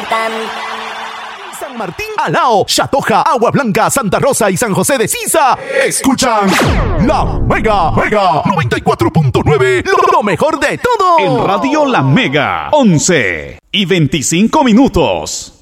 cantan. San Martín, Alao, Chatoja, Agua Blanca, Santa Rosa y San José de Sisa escuchan La Mega 94.9, lo mejor de todo. En Radio La Mega, 11:25.